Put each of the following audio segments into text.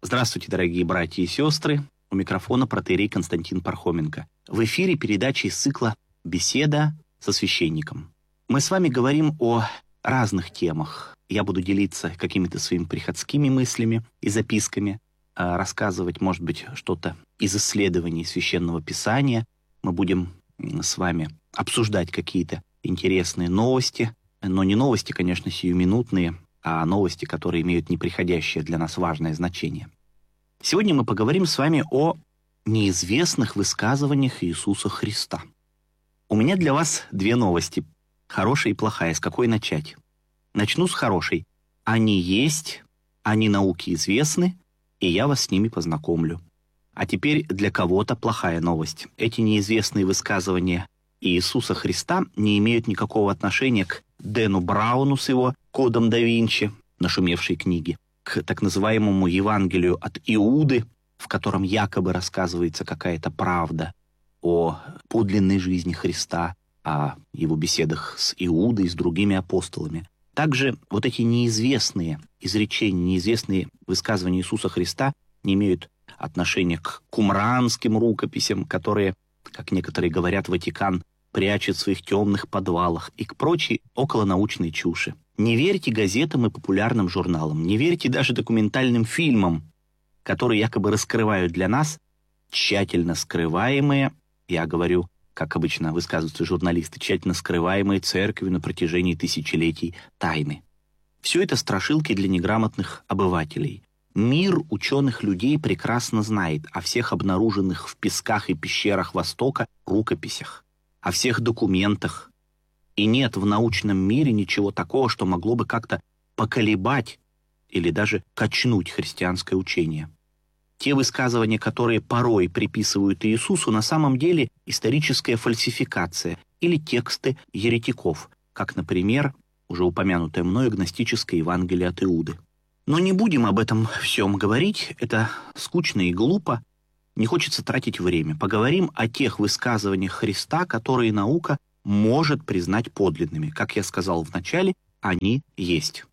Здравствуйте, дорогие братья и сестры. У микрофона протоиерей Константин Пархоменко. В эфире передача из цикла «Беседа со священником». Мы с вами говорим о разных темах. Я буду делиться какими-то своими приходскими мыслями и записками, рассказывать, может быть, что-то из исследований Священного Писания. Мы будем с вами обсуждать какие-то интересные новости, но не новости, конечно, сиюминутные, а новости, которые имеют неприходящее для нас важное значение. Сегодня мы поговорим с вами о неизвестных высказываниях Иисуса Христа. У меня для вас две новости, хорошая и плохая. С какой начать? Начну с хорошей. Они есть, они науке известны, и я вас с ними познакомлю. А теперь для кого-то плохая новость. Эти неизвестные высказывания Иисуса Христа не имеют никакого отношения к Дэну Брауну с его «Кодом да Винчи», нашумевшей книге, к так называемому Евангелию от Иуды, в котором якобы рассказывается какая-то правда о подлинной жизни Христа, о его беседах с Иудой и с другими апостолами. Также вот эти неизвестные изречения, неизвестные высказывания Иисуса Христа не имеют отношения к кумранским рукописям, которые, как некоторые говорят, Ватикан прячет в своих темных подвалах, и к прочей околонаучной чуши. Не верьте газетам и популярным журналам, не верьте даже документальным фильмам, которые якобы раскрывают для нас тщательно скрываемые, я говорю, как обычно высказываются журналисты, тщательно скрываемые церковью на протяжении тысячелетий тайны. Все это страшилки для неграмотных обывателей. Мир ученых людей прекрасно знает о всех обнаруженных в песках и пещерах Востока рукописях, о всех документах. И нет в научном мире ничего такого, что могло бы как-то поколебать или даже качнуть христианское учение. Те высказывания, которые порой приписывают Иисусу, на самом деле историческая фальсификация или тексты еретиков, как, например, уже упомянутое мною гностическое Евангелие от Иуды. Но не будем об этом всем говорить, это скучно и глупо, не хочется тратить время. Поговорим о тех высказываниях Христа, которые наука может признать подлинными. Как я сказал в начале, они есть.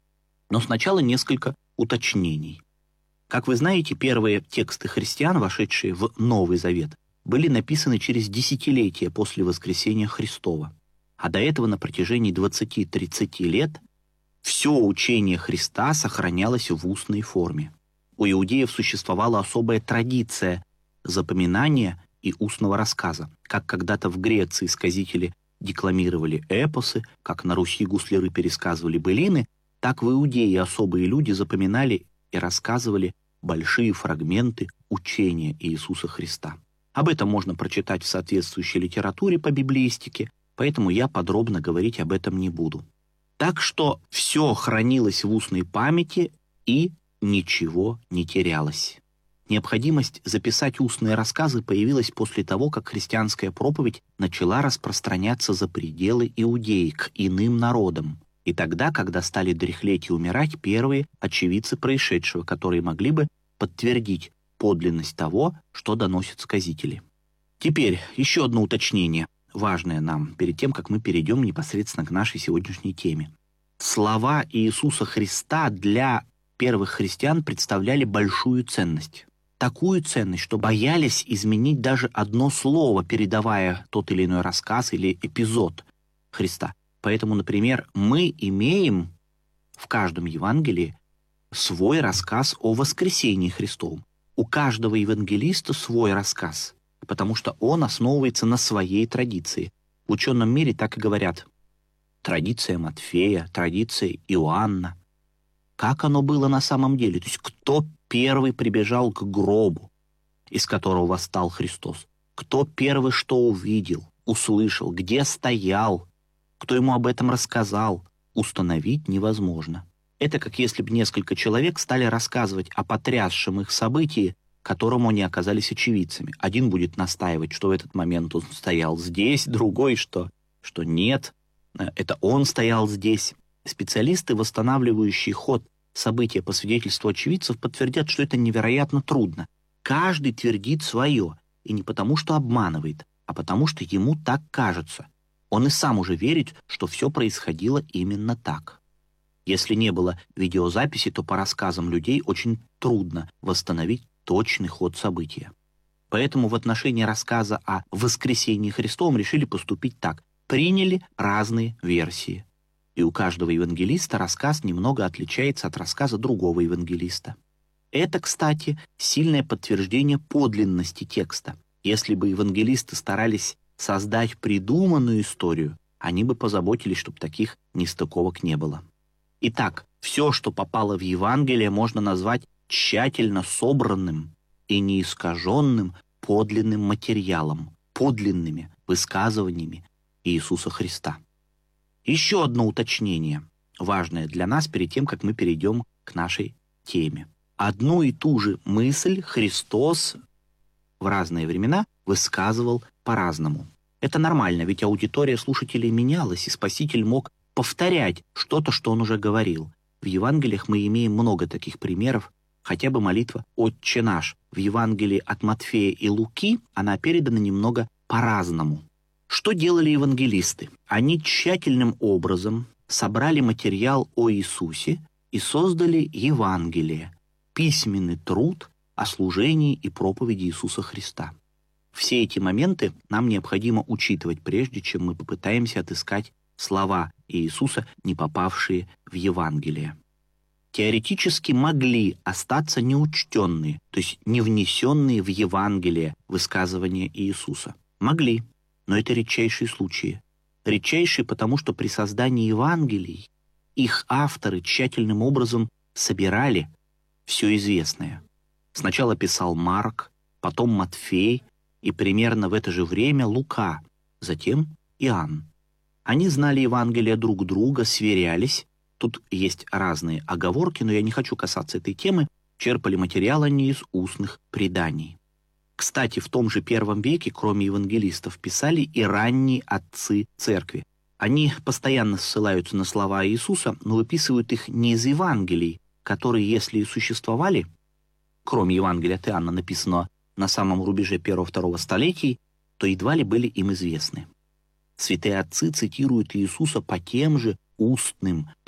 Но сначала несколько уточнений. Как вы знаете, первые тексты христиан, вошедшие в Новый Завет, были написаны через десятилетия после воскресения Христова. А до этого на протяжении 20-30 лет все учение Христа сохранялось в устной форме. У иудеев существовала особая традиция запоминания и устного рассказа. Как когда-то в Греции сказители декламировали эпосы, как на Руси гусляры пересказывали былины, так в Иудее особые люди запоминали и рассказывали большие фрагменты учения Иисуса Христа. Об этом можно прочитать в соответствующей литературе по библеистике, поэтому я подробно говорить об этом не буду. Так что все хранилось в устной памяти и ничего не терялось. Необходимость записать устные рассказы появилась после того, как христианская проповедь начала распространяться за пределы Иудеи к иным народам. И тогда, когда стали дряхлеть и умирать первые очевидцы происшедшего, которые могли бы подтвердить подлинность того, что доносят сказители. Теперь еще одно уточнение, важное нам, перед тем, как мы перейдем непосредственно к нашей сегодняшней теме. Слова Иисуса Христа для первых христиан представляли большую ценность. Такую ценность, что боялись изменить даже одно слово, передавая тот или иной рассказ или эпизод Христа. Поэтому, например, мы имеем в каждом Евангелии свой рассказ о воскресении Христовом. У каждого евангелиста свой рассказ, потому что он основывается на своей традиции. В ученом мире так и говорят. Традиция Матфея, традиция Иоанна. Как оно было на самом деле? То есть кто первый прибежал к гробу, из которого восстал Христос? Кто первый что увидел, услышал, где стоял? Кто ему об этом рассказал? Установить невозможно. Это как если бы несколько человек стали рассказывать о потрясшем их событии, которому они оказались очевидцами. Один будет настаивать, что в этот момент он стоял здесь, другой, что нет, это он стоял здесь. Специалисты, восстанавливающие ход события по свидетельству очевидцев, подтвердят, что это невероятно трудно. Каждый твердит свое, и не потому, что обманывает, а потому, что ему так кажется. Он и сам уже верит, что все происходило именно так. Если не было видеозаписи, то по рассказам людей очень трудно восстановить точный ход события. Поэтому в отношении рассказа о воскресении Христовом решили поступить так. Приняли разные версии. И у каждого евангелиста рассказ немного отличается от рассказа другого евангелиста. Это, кстати, сильное подтверждение подлинности текста. Если бы евангелисты старались создать придуманную историю, они бы позаботились, чтобы таких нестыковок не было. Итак, все, что попало в Евангелие, можно назвать тщательно собранным и неискаженным подлинным материалом, подлинными высказываниями Иисуса Христа. Еще одно уточнение, важное для нас перед тем, как мы перейдем к нашей теме. Одну и ту же мысль Христос в разные времена высказывал по-разному. Это нормально, ведь аудитория слушателей менялась, и Спаситель мог повторять что-то, что он уже говорил. В Евангелиях мы имеем много таких примеров, хотя бы молитва «Отче наш». В Евангелии от Матфея и Луки она передана немного по-разному. Что делали евангелисты? Они тщательным образом собрали материал о Иисусе и создали Евангелие, письменный труд о служении и проповеди Иисуса Христа. Все эти моменты нам необходимо учитывать, прежде чем мы попытаемся отыскать слова Иисуса, не попавшие в Евангелие. Теоретически могли остаться неучтенные, то есть не внесенные в Евангелие высказывания Иисуса. Могли, но это редчайшие случаи. Редчайшие, потому что при создании Евангелий их авторы тщательным образом собирали все известное. Сначала писал Марк, потом Матфей, и примерно в это же время Лука, затем Иоанн. Они знали Евангелие друг друга, сверялись. Тут есть разные оговорки, но я не хочу касаться этой темы. Черпали материал они из устных преданий. Кстати, в том же первом веке, кроме евангелистов, писали и ранние отцы церкви. Они постоянно ссылаются на слова Иисуса, но выписывают их не из Евангелий, которые, если и существовали, кроме Евангелия от Иоанна, написанного на самом рубеже 1-2 столетий, то едва ли были им известны. Святые отцы цитируют Иисуса по тем же устным